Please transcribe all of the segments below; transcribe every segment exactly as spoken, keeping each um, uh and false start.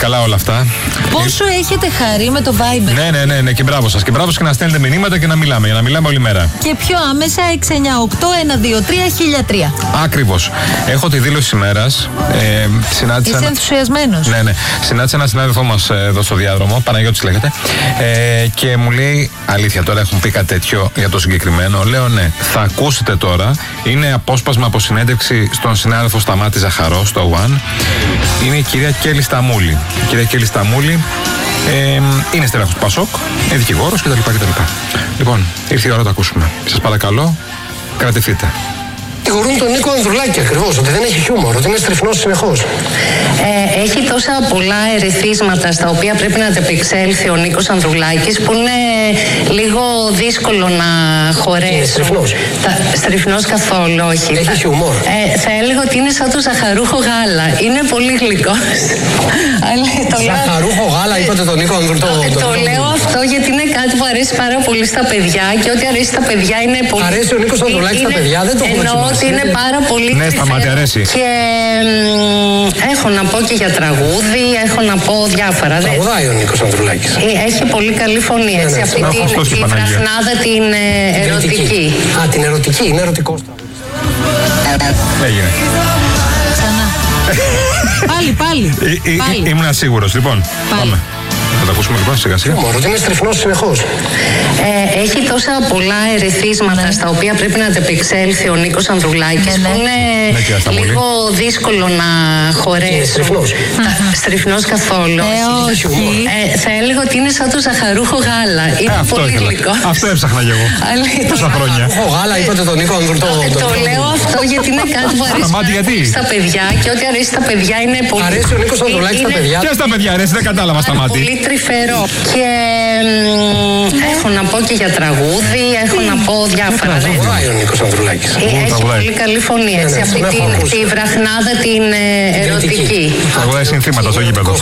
καλά όλα αυτά. Πόσο ε... έχετε χαρεί με το Viber. Ναι, ναι, ναι, ναι, και μπράβο σας. Και μπράβο και να στέλνετε μηνύματα και να μιλάμε. Για να μιλάμε όλη μέρα. Και πιο άμεσα έξι εννιά οκτώ ένα δύο τρία χίλια τρία. Ακριβώς. Έχω τη δήλωση της ημέρας. Ε, συνάντησα... Είσαι ενθουσιασμένος. Ναι, ναι. Συνάντησα έναν συνάδελφό μας εδώ στο διάδρομο, Παναγιώτης λέγεται. Ε, και μου λέει, αλήθεια τώρα έχουν πει κάτι τέτοιο για το συγκεκριμένο. Λέω ναι, θα ακούσετε τώρα. Είναι απόσπασμα από συνέντευξη στον συνάδελφο Σταμάτη Ζαχαρό στο One. Είναι η κυρία Κέλλη Σταμούλη. Η κυρία Κέλλη Σταμούλη ε, είναι στέλεχος του Πασόκ, είναι δικηγόρος κτλ. κτλ. Λοιπόν, ήρθε η ώρα να το ακούσουμε. Σας παρακαλώ, κρατηθείτε. Κατηγορούν τον Νίκο Ανδρουλάκη ακριβώς, ότι δεν έχει χιούμορ, ότι είναι στριφνός συνεχώς. Ε, έχει τόσα πολλά ερεθίσματα στα οποία πρέπει να αντεπεξέλθει ο Νίκος Ανδρουλάκης που είναι λίγο δύσκολο να χωρέσει. Είναι στριφνός. Τα, στριφνός καθόλου, όχι. Έχει χιούμορ. Ε, θα έλεγα ότι είναι σαν το ζαχαρούχο γάλα. Είναι πολύ γλυκός. Ζαχαρούχο γάλα, είπατε τον Νίκο Ανδρουλάκη. Το, το, το λέω αυτό γιατί είναι κάτι που αρέσει πάρα πολύ στα παιδιά και ό,τι αρέσει στα παιδιά είναι πολύ. Αρέσει ο Νίκος Ανδρουλάκης στα παιδιά, δεν το έχουμε σημασία. Ότι είναι πάρα πολύ. Ναι, Σταμάτη, αρέσει. Και μ, έχω να πω και για τραγούδι, έχω να πω διάφορα. Τραγουδάει ο Νίκος Ανδρουλάκης. Έχει πολύ καλή φωνή, έτσι. Ναι, ναι, αυτή ναι, την, την, την βραχνάδα, την ε, ερωτική. Α, την ερωτική, είναι ερωτικός. Έγινε. Ξανά. Πάλι, πάλι. Ή, πάλι. Ή, ήμουν σίγουρος. Λοιπόν, πάλι. Πάμε. Θα τα ακούσουμε λοιπόν σιγά σιγά. Ότι είναι στριφνός συνεχώς. Ε, έχει τόσα πολλά ερεθίσματα ναι. στα οποία πρέπει να αντεπεξέλθει ο Νίκος Ανδρουλάκης ναι, ναι. που είναι ναι, λίγο δύσκολο να χωρέσει. Είναι στριφνός. Στριφνός καθόλου. Ε, όχι. Ε, θα έλεγα ότι είναι σαν το ζαχαρούχο γάλα. Είναι ε, πολύ γλυκό. Αυτό έψαχνα κι εγώ. Τόσα χρόνια. Ζαχαρούχο γάλα, είπατε τον Νίκο Ανδρουλάκη. Το λέω αυτό γιατί είναι κάτι που αρέσει στα παιδιά και ό,τι αρέσει στα παιδιά είναι πολύ. Αρέσει ο Νίκος Ανδρουλάκης στα παιδιά. Και στα παιδιά αρέσει, δεν κατάλαβα Σταμάτη. Τρυφερό. Και μ, έχω να πω και για τραγούδι, έχω να πω διάφορα. Τραγουδάει ο Νίκος Ανδρουλάκης. Έχει πολύ καλή φωνή, έτσι. Αυτή την, τη βραχνάδα, την ε, ερωτική. Τραγουδάει συνθήματα στο γήπεδο.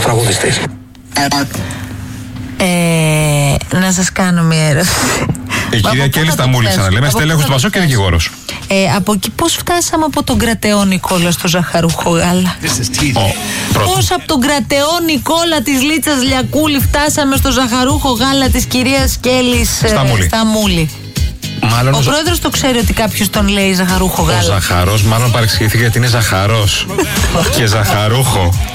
Ε, να σας κάνω μια ερώτηση. Η κυρία Κέλλη Σταμούλη, ξαναλέμε, στέλεχος του Πασόκ και δικηγόρος. Ε, από εκεί πώς φτάσαμε από τον κρατεό Νικόλα στο ζαχαρούχο γάλα. Oh, πώς από τον κρατεό Νικόλα της Λίτσας Λιακούλη φτάσαμε στο ζαχαρούχο γάλα της κυρίας Κέλλης Σταμούλη. Σταμούλη. Μάλλον ο ζα... πρόεδρος το ξέρει ότι κάποιος τον λέει ζαχαρούχο γάλα. Ο ζαχαρός μάλλον παρεξηγήθηκε γιατί είναι ζαχαρός και ζαχαρούχο.